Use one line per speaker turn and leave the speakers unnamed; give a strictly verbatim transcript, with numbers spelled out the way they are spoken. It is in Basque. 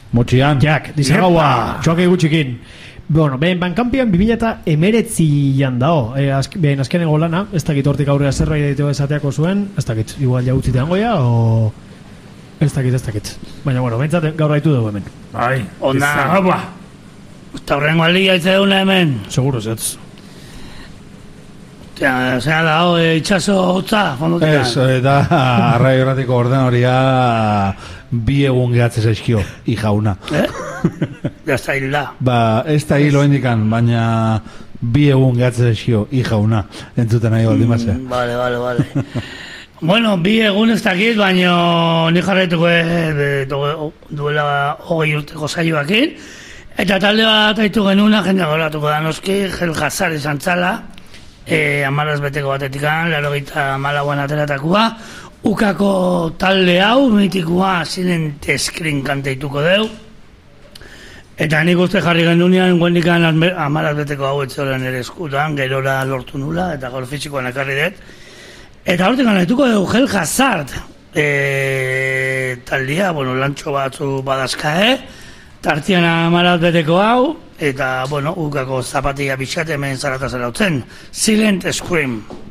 Motxian.
Jak, dizagaua, txoak egutxikin. Bueno, behen bankampian bi mila eta emeretzian dao, e, azk, behen azkenengo lana, ez dakit hortik aurrera zerbait egitea esateako zuen, ez dakit, igual jautzitean goia, o... Ez dakit, ez dakit. Baina, bueno, bentsat gaur haitu dugu hemen.
Bai, onda, hapa. Eta horrengo aldia itza duguna hemen.
Seguro, zetz.
Osea, da, ho, itxaso hotza, fondotean.
Ez, eta arrai horretiko orden horia bi egun gehatzez eskio, ijauna.
Eh? Ya está hilda.
Ba, ez da hilo indikan, baina bi egun gehatzez eskio, ijauna. Entzuten nahi baldi mazea.
Mm, vale, vale, vale. Bueno, bi egun ez dakit, baina ni jarraituko e, duela hogei urteko saioakin. Eta talde bat haitu genuna, jende goratuko da noski, Gel Hazard izan txala. E, amaraz beteko batetikan, laro gita malauan ateratakua, ukako talde hau, mitikua, ziren teskrin kanteituko deu, eta nik uste jarri genunean, guendikan amaraz beteko hau etxoren ere eskutan, gerora lortu nula, eta gaur fizikoan ekarri dut, eta hortik ganaituko deu Gel Hazard, e, taldea, bueno, lantxo batzu badazka, eh? Tartian amaraz beteko hau, eta, bueno, ukako zapatia bitxate hemen zarata zarautzen. Silent Scream.